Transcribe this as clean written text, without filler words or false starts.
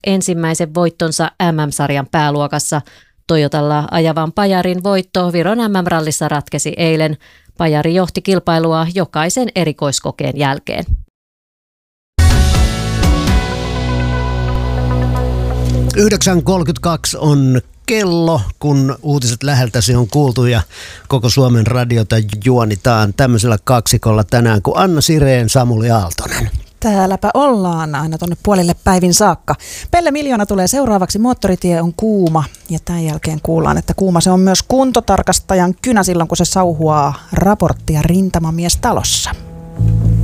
ensimmäisen voittonsa MM-sarjan pääluokassa. Toyotalla ajavan Pajarin voitto Viron MM-rallissa ratkesi eilen. Pajari johti kilpailua jokaisen erikoiskokeen jälkeen. – 9.32 on kello, kun uutiset läheltäsi on kuultu ja koko Suomen radiota juonitaan tämmöisellä kaksikolla tänään kuin Anna Sireen, Samuli Aaltonen. Täälläpä ollaan aina tuonne puolille päivin saakka. Pelle Miljoona tulee seuraavaksi. Moottoritie on kuuma ja tämän jälkeen kuullaan, että kuuma se on myös kuntotarkastajan kynä silloin, kun se sauhuaa raporttia Rintamamiestalossa.